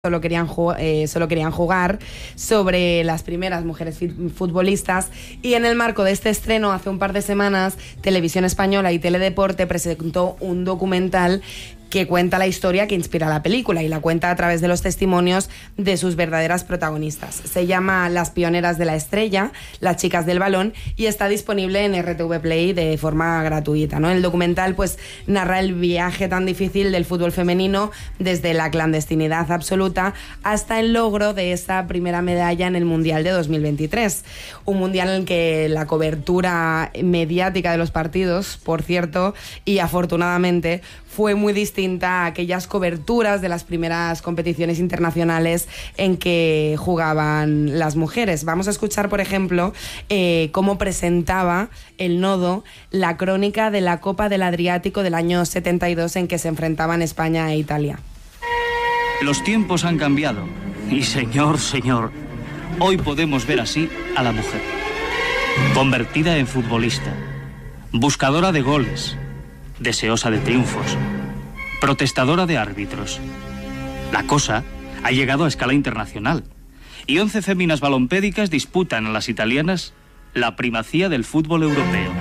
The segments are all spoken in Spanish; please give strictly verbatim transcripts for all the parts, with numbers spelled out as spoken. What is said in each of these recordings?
Solo querían, eh, solo querían jugar, sobre las primeras mujeres futbolistas, y en el marco de este estreno hace un par de semanas Televisión Española y Teledeporte presentó un documental que cuenta la historia que inspira la película y la cuenta a través de los testimonios de sus verdaderas protagonistas. Se llama Las pioneras de la estrella, las chicas del balón, y está disponible en R T V Play de forma gratuita, ¿no? El documental pues narra el viaje tan difícil del fútbol femenino desde la clandestinidad absoluta hasta el logro de esa primera medalla en el Mundial de dos mil veintitrés. Un mundial en el que la cobertura mediática de los partidos, por cierto, y afortunadamente, fue muy distinta a aquellas coberturas de las primeras competiciones internacionales en que jugaban las mujeres. Vamos a escuchar, por ejemplo, eh, cómo presentaba El Nodo la crónica de la Copa del Adriático del año setenta y dos en que se enfrentaban España e Italia. Los tiempos han cambiado y, señor, señor, hoy podemos ver así a la mujer. Convertida en futbolista, buscadora de goles, deseosa de triunfos, protestadora de árbitros. La cosa ha llegado a escala internacional y once féminas balompédicas disputan a las italianas la primacía del fútbol europeo.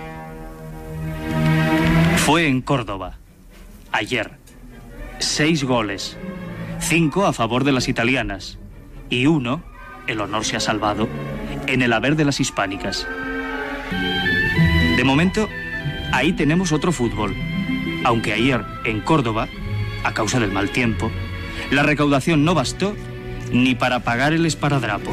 Fue en Córdoba, ayer, seis goles, cinco a favor de las italianas y uno, el honor se ha salvado, en el haber de las hispánicas. De momento, ahí tenemos otro fútbol, aunque ayer, en Córdoba, a causa del mal tiempo, la recaudación no bastó ni para pagar el esparadrapo.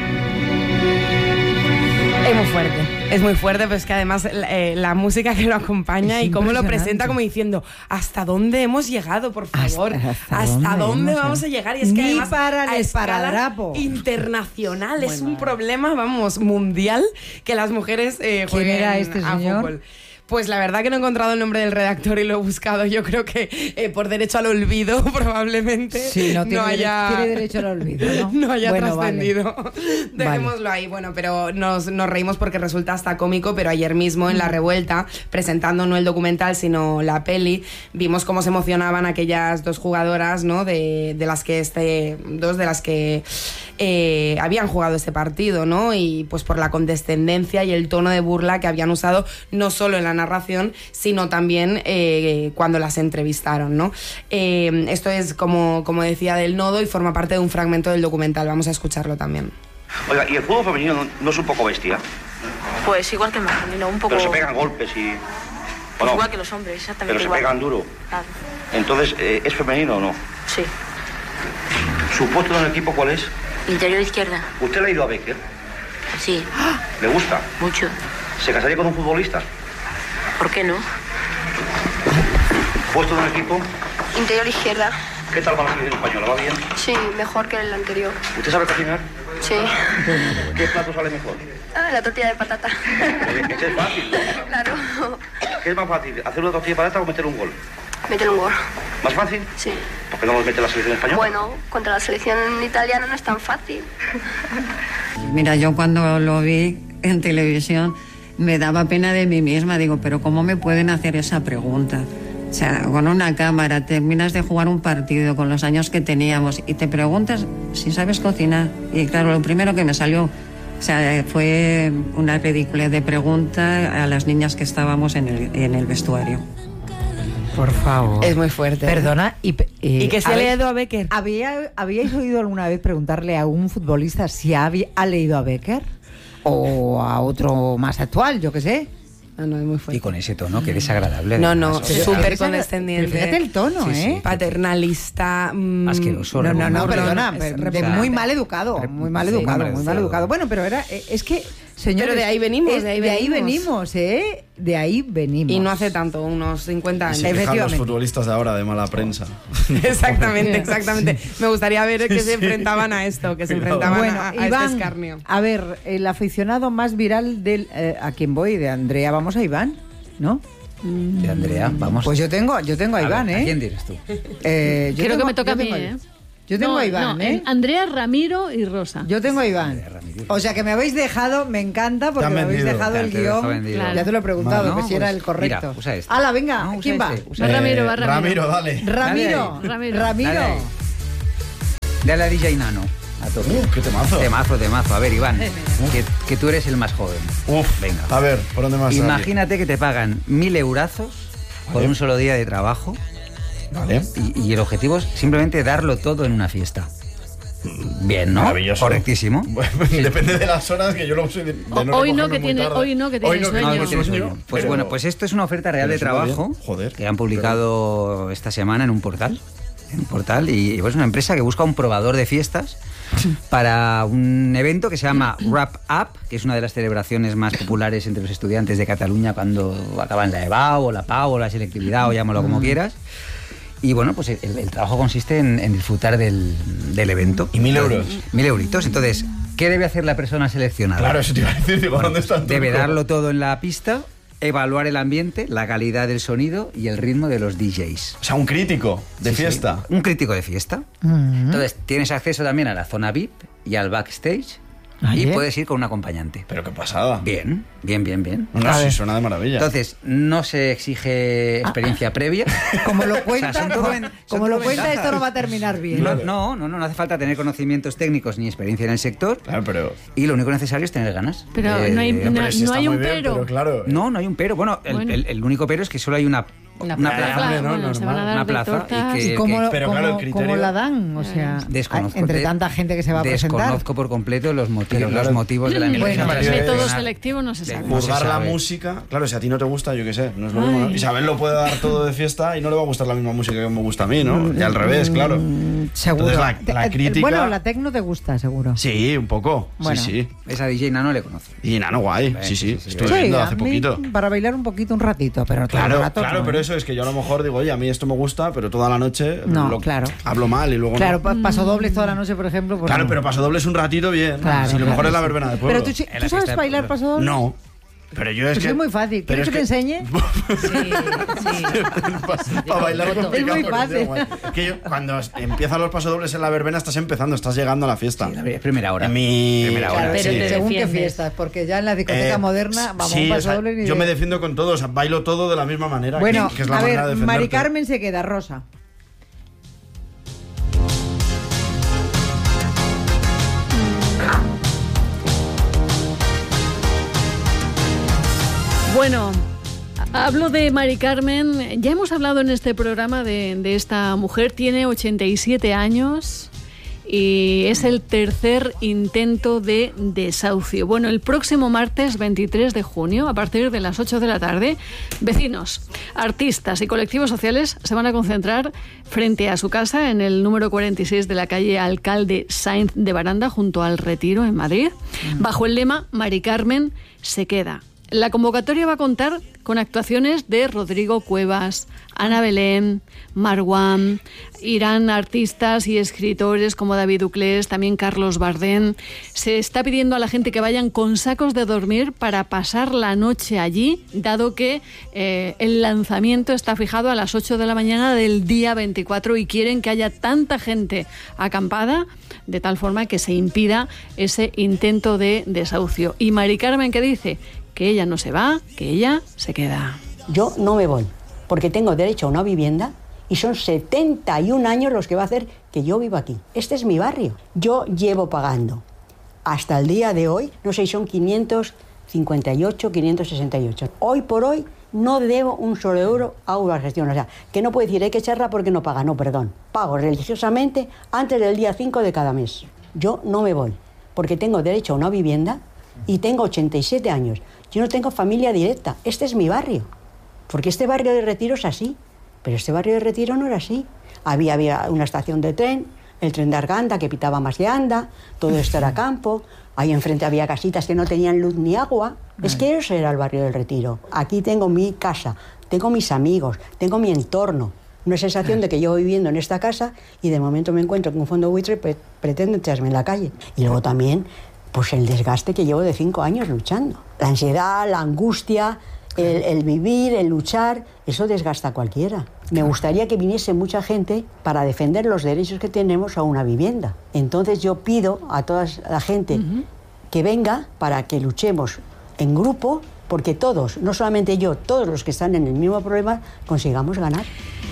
Es muy fuerte, es muy fuerte, pero es que además eh, la música que lo acompaña y cómo lo presenta, como diciendo, ¿hasta dónde hemos llegado, por favor? ¿Hasta, hasta, ¿Hasta dónde, dónde vamos a llegar? Y es que ni además, para el a esparadrapo internacional, muy es mal. Un problema, vamos, mundial, que las mujeres eh, jueguen ¿Quién era este a señor? fútbol. Pues la verdad que no he encontrado el nombre del redactor y lo he buscado. Yo creo que eh, por derecho al olvido probablemente sí, no, tiene, no haya tiene derecho al olvido, ¿no? no haya bueno, trascendido. Vale. Dejémoslo vale. ahí. Bueno, pero nos, nos reímos porque resulta hasta cómico, pero ayer mismo en La Revuelta, presentando no el documental sino la peli, vimos cómo se emocionaban aquellas dos jugadoras, ¿no? De, de las que este dos de las que eh, habían jugado este partido, ¿no? Y pues por la condescendencia y el tono de burla que habían usado no solo en la narración, sino también eh, cuando las entrevistaron, ¿no? Eh, esto es, como, como decía, del Nodo y forma parte de un fragmento del documental. Vamos a escucharlo también. Oiga, ¿y el fútbol femenino no, no es un poco bestia? Pues igual que el masculino, un poco... Pero se pegan golpes y... Pues no? Igual que los hombres, exactamente Pero se igual. pegan duro. Claro. Entonces, eh, ¿es femenino o no? Sí. ¿Su puesto en el equipo cuál es? Interior izquierda. ¿Usted le ha ido a Becker? Sí. ¿Le gusta? Mucho. ¿Se casaría con un futbolista? ¿Por qué no? ¿Puesto en el equipo? Interior izquierda. ¿Qué tal va la selección española? ¿Va bien? Sí, mejor que el anterior. ¿Usted sabe cocinar? Sí. ¿Qué plato sale mejor? Ah, la tortilla de patata. Ese es fácil. Claro. ¿Qué es más fácil? ¿Hacer una tortilla de patata o meter un gol? Meter un gol. ¿Más fácil? Sí. ¿Por qué no los mete la selección española? Bueno, contra la selección italiana no es tan fácil. Mira, yo cuando lo vi en televisión me daba pena de mí misma. Digo, pero ¿cómo me pueden hacer esa pregunta? O sea, con una cámara, terminas de jugar un partido con los años que teníamos y te preguntas si sabes cocinar. Y claro, lo primero que me salió, o sea, fue una ridícula de pregunta a las niñas que estábamos en el, en el vestuario. Por favor. Es muy fuerte. Perdona. ¿Y, eh, ¿Y que se ha leído a Becker? ¿había, ¿Habíais oído alguna vez preguntarle a un futbolista si ha, ha leído a Becker? ¿O a otro más actual, yo qué sé? No, no, es muy fuerte. Y con ese tono, que desagradable. No, no, además, o sea, súper Esa- condescendiente. Fíjate el tono, Sí, sí. ¿eh? Paternalista. mmm, Asqueroso. No, no, no, rebuznante. perdona, es pero de repugnante. muy mal educado, muy mal Sí, educado, mal muy mal educado. educado. Bueno, pero era, eh, es que, señores, Pero de ahí venimos, es- de ahí de ahí venimos. venimos, ¿eh? De ahí venimos. Y no hace tanto, unos cincuenta Y años. se quejan los Efectivamente. futbolistas de ahora de mala prensa. Exactamente, exactamente. Me gustaría ver que se enfrentaban a esto, que se enfrentaban Bueno, a, a Iván, este escarnio. a ver, el aficionado más viral del eh, a quién voy, de Andrea, vamos a Iván, ¿no? De Andrea, vamos. Pues yo tengo, yo tengo a, A ver, Iván, ¿eh? ¿a quién dirás tú? Eh, yo Creo tengo- que me toca a yo mí, tengo ¿eh? Yo tengo No, a Iván, no, ¿eh? Andrea, Ramiro y Rosa. Yo tengo a Iván. O sea que me habéis dejado, me encanta porque Te han me habéis vendido. dejado Ya el te dejo guión. vendido. Claro. Ya te lo he preguntado, Bueno, que si era pues, el correcto. mira, usa este. Hala, venga, No, usa ¿quién va? este, usa Va este. Ramiro, va Ramiro. Ramiro, dale. Ramiro. Dale Ramiro. Ramiro. Dale ahí. Dale a D J Nano. A tope. Uh, qué temazo. Temazo, temazo. A ver, Iván, que, que tú eres el más joven. Uf, venga. A ver, ¿por dónde más? Imagínate que te pagan mil eurazos vale. por un solo día de trabajo. Vale. Y, y el objetivo es simplemente darlo todo en una fiesta. Bien, ¿no? Maravilloso. Correctísimo. Bueno, depende de las horas que yo lo soy de, de no hoy, no que muy tiene, tarde. hoy no que tiene Hoy no sueño. que No, tiene sueño. sueño. Pues Pero- bueno, pues esto es una oferta real pero de suena trabajo bien. Joder, que han publicado esta semana en un portal. En un portal y, y pues es una empresa que busca un probador de fiestas para un evento que se llama Wrap Up, que es una de las celebraciones más populares entre los estudiantes de Cataluña cuando acaban la EBAU o la PAU o la selectividad o llámalo como quieras. Y bueno, pues el, el trabajo consiste en, en disfrutar del, del evento. ¿Y mil euros? Mil euritos. Entonces, ¿qué debe hacer la persona seleccionada? Claro, eso te iba a decir, digo, ¿dónde está el Debe truco? darlo todo en la pista, evaluar el ambiente, la calidad del sonido y el ritmo de los D Js. O sea, un crítico de Sí, sí, fiesta. un crítico de fiesta. Mm. Entonces, tienes acceso también a la zona V I P y al backstage. Ah, y bien. puedes ir con un acompañante. Pero qué pasada. Bien, bien, bien, bien. No, A sí, ver. suena de maravilla. Entonces, no se exige experiencia previa. Como lo cuenta, O sea, son todo ven- son como todo lo cuenta ventajas. esto no va a terminar bien. No, no, no, no, no hace falta tener conocimientos técnicos ni experiencia en el sector. Claro, pero... Y lo único necesario es tener ganas. Pero Eh, no hay, no, pero sí no está hay muy un bien, pero. pero claro. No, no hay un pero. Bueno, el, Bueno. el- el único pero es que solo hay una, Una una plaza. plaza. Hombre, no, bueno, se van a normal. dar Una de plaza tortas. y que- ¿Y cómo, que- Pero cómo- claro, el criterio- cómo la dan? O sea, Desconozco. entre De- tanta gente que se va a presentar. Desconozco por completo los motivos, Pero claro, los motivos de la empresa. bueno, para el método seleccionar. selectivo no se sabe. No se Juzgar la sabe. música, claro, si a ti no te gusta, yo qué sé, no es lo mismo, ¿no? Ay. Isabel lo puede dar todo de fiesta y no le va a gustar la misma música que me gusta a mí, ¿no? Y al revés, claro. Mm, Seguro. Entonces, la, la Eh, crítica... Bueno, la tecno te gusta, seguro. Sí, un poco. Bueno. Sí, sí. Esa D J Nano le conoce. Y Nano, guay. Bueno, Sí, sí. sí, sí, Estuve sí. viendo a hace mí, poquito. para bailar un poquito, un ratito, pero todo el Claro, rato claro, no, pero ¿eh? eso es que yo a lo mejor digo, oye, a mí esto me gusta, pero toda la noche No, lo- claro. hablo mal y luego Claro, no. pa- paso dobles toda la noche, por ejemplo. pues Claro, no. pero paso doble es un ratito bien. Claro, si lo claro, mejor es la sí. verbena de pueblo. Pero tú, sí- En la ¿tú sabes fiesta de bailar pueblo. paso doble? No. Pero yo es Pues que... es muy fácil. pero ¿Quieres que te enseñe? Para bailar Es complicado, muy pero fácil. tío, guay. Que yo, cuando empiezan los pasodobles en la verbena, estás empezando, estás llegando a la fiesta. Sí, la es primera hora. En mi... Primera hora. Claro, Pero sí, te según qué defiendes. fiestas, porque ya en la discoteca Eh, moderna vamos sí, a un o sea, paso doble ni yo de- me defiendo con todo, o sea, bailo todo de la misma manera. Bueno, que, que es la a manera ver, de Mari defenderte. Carmen se queda, Rosa. Bueno, hablo de Mari Carmen. Ya hemos hablado en este programa de, de esta mujer. Tiene ochenta y siete años y es el tercer intento de desahucio. Bueno, el próximo martes veintitrés de junio, a partir de las ocho de la tarde, vecinos, artistas y colectivos sociales se van a concentrar frente a su casa en el número cuarenta y seis de la calle Alcalde Sainz de Baranda, junto al Retiro, en Madrid, bajo el lema Mari Carmen se queda. La convocatoria va a contar con actuaciones de Rodrigo Cuevas, Ana Belén, Marwan, irán artistas y escritores como David Uclés, también Carlos Bardén. Se está pidiendo a la gente que vayan con sacos de dormir para pasar la noche allí, dado que eh, el lanzamiento está fijado a las ocho de la mañana del día veinticuatro y quieren que haya tanta gente acampada de tal forma que se impida ese intento de desahucio. Y Mari Carmen, ¿qué dice? Que ella no se va, que ella se queda. Yo no me voy, porque tengo derecho a una vivienda y son setenta y un años los que va a hacer que yo viva aquí. Este es mi barrio. Yo llevo pagando hasta el día de hoy, no sé si son quinientos cincuenta y ocho, quinientos sesenta y ocho. Hoy por hoy no debo un solo euro a Urbagestión. O sea, que no puede decir hay que echarla porque no paga. No, perdón. Pago religiosamente antes del día cinco de cada mes. Yo no me voy, porque tengo derecho a una vivienda y tengo ochenta y siete años. Yo no tengo familia directa. Este es mi barrio. Porque este barrio de Retiro es así. Pero este barrio de Retiro no era así. Había, había una estación de tren, el tren de Arganda que pitaba más de anda, todo esto era campo, ahí enfrente había casitas que no tenían luz ni agua. Es que eso era el barrio del Retiro. Aquí tengo mi casa, tengo mis amigos, tengo mi entorno. Una sensación de que llevo viviendo en esta casa y de momento me encuentro con un fondo buitre pre pretende echarme en la calle. Y luego también pues el desgaste que llevo de cinco años luchando. La ansiedad, la angustia, el, el vivir, el luchar, eso desgasta a cualquiera. Me gustaría que viniese mucha gente para defender los derechos que tenemos a una vivienda. Entonces yo pido a toda la gente uh-huh. que venga para que luchemos en grupo, porque todos, no solamente yo, todos los que están en el mismo problema, consigamos ganar.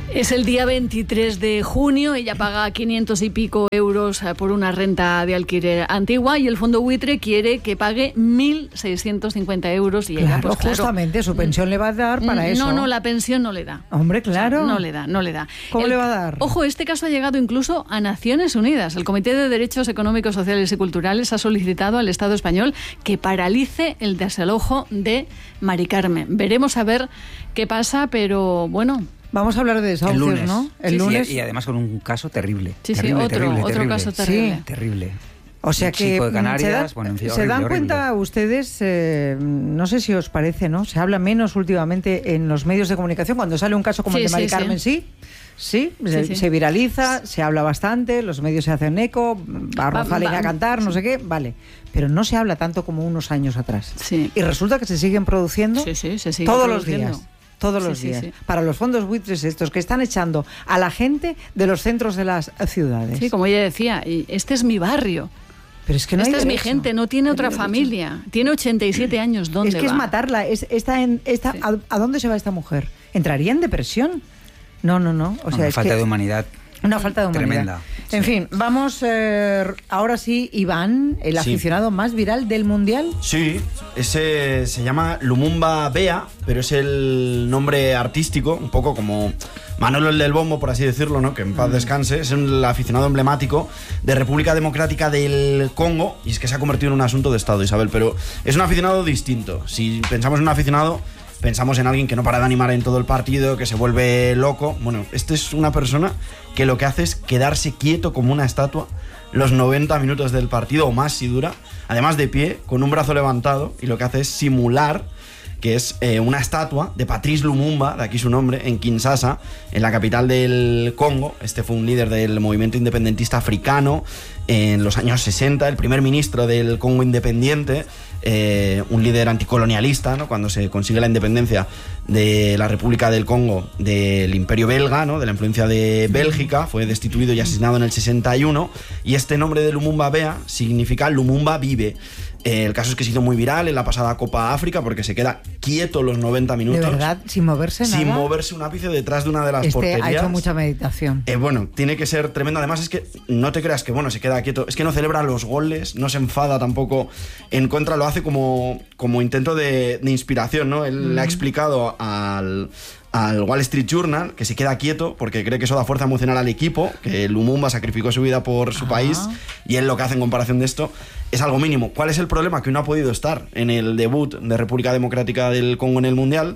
Es el día veintitrés de junio, ella paga quinientos y pico euros por una renta de alquiler antigua y el fondo buitre quiere que pague mil seiscientos cincuenta euros y claro, ella, pues claro, justamente su pensión le va a dar para no, eso. No, no, la pensión no le da. Hombre, claro. O sea, no le da, no le da. ¿Cómo el, le va a dar? Ojo, este caso ha llegado incluso a Naciones Unidas. El Comité de Derechos Económicos, Sociales y Culturales ha solicitado al Estado español que paralice el desalojo de Mari Carmen. Veremos a ver qué pasa, pero bueno... Vamos a hablar de desahucios, el lunes, ¿no? El sí, lunes. Sí, y además con un caso terrible. Sí, terrible, sí, otro, terrible, otro terrible. caso terrible. Sí. Terrible. O sea un que chico de Canarias, se, dan, bueno, en fin, se horrible, dan horrible. cuenta ustedes, eh, no sé si os parece, ¿no? Se habla menos últimamente en los medios de comunicación cuando sale un caso como Sí, el de Mari sí, Carmen, sí. Sí, sí, se, sí. se viraliza, se habla bastante, los medios se hacen eco, va Rosalén a cantar, no sé qué, vale. Pero no se habla tanto como unos años atrás. Sí. Y resulta que se siguen produciendo Sí, sí, se sigue todos produciendo. los días. Todos Sí, los sí, días. sí. Para los fondos buitres estos que están echando a la gente de los centros de las ciudades. Sí, como ella decía, y este es mi barrio. Pero es que no Esta hay es mi derecho. gente, no tiene No hay otra derecho. familia. Tiene ochenta y siete años, ¿dónde Es que va? es matarla. Es, está en, está, Sí. ¿a, a dónde se va esta mujer? ¿Entraría en depresión? No, no, no. O sea, Una es falta que- de humanidad. Una falta de humanidad. Tremenda. En Sí. fin, vamos eh, ahora sí, Iván, el Sí. aficionado más viral del Mundial. Sí, ese se llama Lumumba Bea, pero es el nombre artístico, un poco como Manolo el del Bombo, por así decirlo, ¿no? Que en paz descanse. Es el aficionado emblemático de República Democrática del Congo y es que se ha convertido en un asunto de Estado, Isabel, pero es un aficionado distinto. Si pensamos en un aficionado, pensamos en alguien que no para de animar en todo el partido, que se vuelve loco. Bueno, este es una persona que lo que hace es quedarse quieto como una estatua los noventa minutos del partido o más si dura, además de pie, con un brazo levantado, y lo que hace es simular que es eh, una estatua de Patrice Lumumba, de aquí su nombre, en Kinshasa, en la capital del Congo. Este fue un líder del movimiento independentista africano en los años sesenta, el primer ministro del Congo independiente, eh, un líder anticolonialista, ¿no? Cuando se consigue la independencia de la República del Congo del Imperio belga, ¿no? De la influencia de Bélgica, fue destituido y asesinado en el sesenta y uno, y este nombre de Lumumba Bea significa Lumumba vive. Eh, el caso es que se hizo muy viral en la pasada Copa África porque se queda quieto los noventa minutos. De verdad, sin moverse nada. Sin moverse un ápice detrás de una de las Este porterías. ha hecho mucha meditación. Eh, bueno, tiene que ser tremendo. Además, es que no te creas que, bueno, se queda quieto. Es que no celebra los goles, no se enfada tampoco en contra. Lo hace como, como intento de, de inspiración, ¿no? Él Mm. le ha explicado al, al Wall Street Journal que se queda quieto porque cree que eso da fuerza emocional al equipo, que Lumumba sacrificó su vida por su Ah. país, y él lo que hace en comparación de esto es algo mínimo. ¿Cuál es el problema? Que no ha podido estar en el debut de República Democrática del Congo en el Mundial.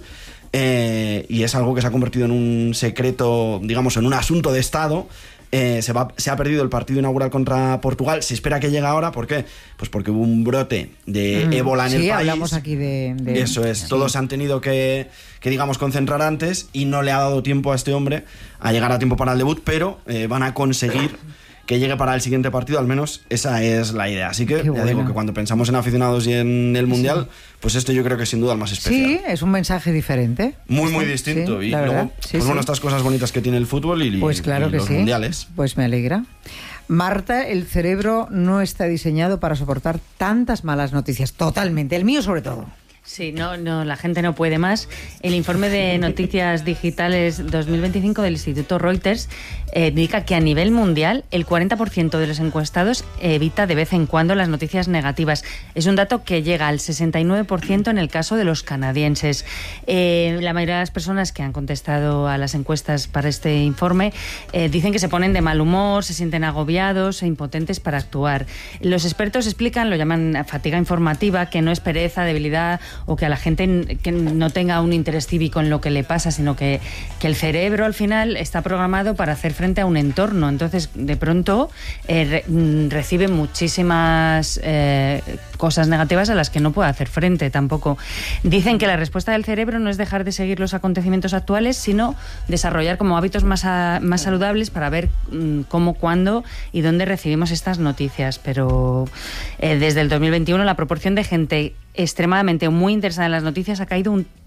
Eh, y es algo que se ha convertido en un secreto, digamos, en un asunto de Estado. Eh, se, va, se ha perdido el partido inaugural contra Portugal. Se espera que llegue ahora. ¿Por qué? Pues porque hubo un brote de Mm. ébola en sí, el país. hablamos aquí de... de- Eso es. sí. Todos se han tenido que, que, digamos, concentrar antes y no le ha dado tiempo a este hombre a llegar a tiempo para el debut, pero eh, van a conseguir que llegue para el siguiente partido, al menos esa es la idea. Así que Qué ya bueno. digo que cuando pensamos en aficionados y en el Mundial, pues este yo creo que es sin duda el más especial. Sí, es un mensaje diferente. Muy, muy Sí, distinto. sí, y la luego, verdad. Sí, pues bueno, sí. estas cosas bonitas que tiene el fútbol y, Pues claro y que los sí. mundiales. Pues me alegra. Marta, el cerebro no está diseñado para soportar tantas malas noticias. Totalmente. El mío sobre todo. Sí, no, no, la gente no puede más. El informe de noticias digitales dos mil veinticinco del Instituto Reuters eh, indica que a nivel mundial el cuarenta por ciento de los encuestados evita de vez en cuando las noticias negativas. Es un dato que llega al sesenta y nueve por ciento en el caso de los canadienses. Eh, la mayoría de las personas que han contestado a las encuestas para este informe eh, dicen que se ponen de mal humor, se sienten agobiados e impotentes para actuar. Los expertos explican, lo llaman fatiga informativa, que no es pereza, debilidad o que a la gente que no tenga un interés cívico en lo que le pasa, sino que, que el cerebro al final está programado para hacer frente a un entorno. Entonces, de pronto, eh, re, recibe muchísimas eh, cosas negativas a las que no puede hacer frente tampoco. Dicen que la respuesta del cerebro no es dejar de seguir los acontecimientos actuales, sino desarrollar como hábitos más, a, más saludables para ver mm, cómo, cuándo y dónde recibimos estas noticias. Pero eh, desde el dos mil veintiuno la proporción de gente extremadamente muy interesada en las noticias ha caído un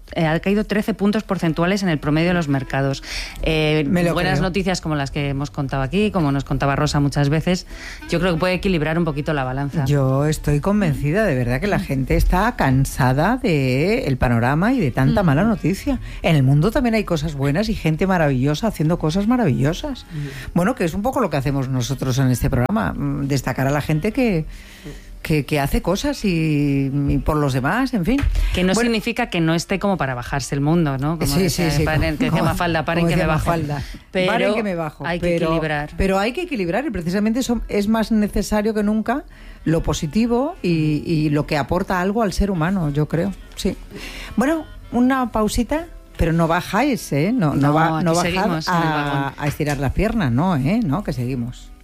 eh, ha caído trece puntos porcentuales en el promedio de los mercados. Eh, buenas creo. noticias como las que hemos contado aquí, como nos contaba Rosa muchas veces, yo creo que puede equilibrar un poquito la balanza. Yo estoy convencida, de verdad, que la gente está cansada del panorama y de tanta mala noticia. En el mundo también hay cosas buenas y gente maravillosa haciendo cosas maravillosas. Bueno, que es un poco lo que hacemos nosotros en este programa, destacar a la gente que... Que, que hace cosas y, y por los demás, en fin. Que no bueno, significa que no esté como para bajarse el mundo, ¿no? Como sí, decía, sí, sí. Paren, que decía Mafalda, paren que me bajo. Mafalda. Pero paren que me bajo. Hay pero, que equilibrar. Pero hay que equilibrar y precisamente eso es más necesario que nunca lo positivo y, y lo que aporta algo al ser humano, yo creo. Sí. Bueno, una pausita. Pero no bajáis, ¿eh? No, no, No, va, no aquí bajar seguimos en el a, vagón. a estirar las piernas, no, ¿eh? No, que seguimos.